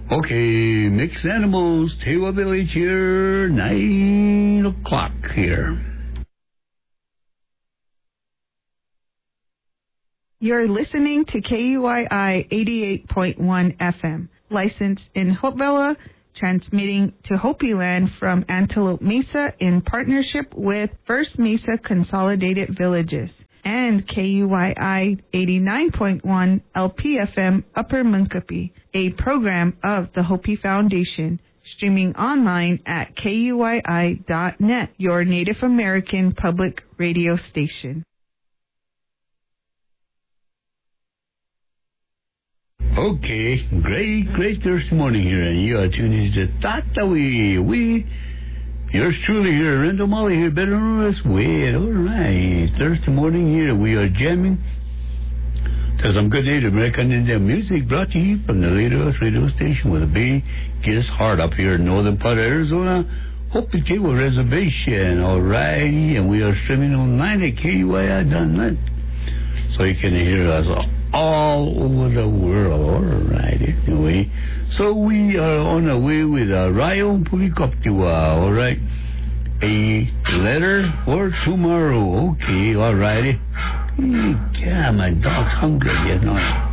Okay, Mixed Animals, Tewa Village here, 9 o'clock here. You're listening to KUYI 88.1 FM, licensed in Hopevilla, transmitting to Hopi Land from Antelope Mesa in partnership with First Mesa Consolidated Villages, and KUYI 89.1 LPFM Upper Munkapi, a program of the Hopi Foundation, streaming online at KUYI.net, your Native American public radio station. Okay, great Thursday morning here, and you are tuning to Tatawi. Yours truly here, Randall Molly here, better known as Wade. All right, Thursday morning here, we are jamming to some good Native American Indian music brought to you from the latest radio station with a biggest heart up here in northern part of Arizona, Hopi Cable Reservation. All righty, and we are streaming online at KUYI.net, so you can hear us all over the world. All right, anyway. So we are on our way with Rayo Pulikoptiwa. All right. A letter for tomorrow. Okay, all righty. God, my dog's hungry, you know.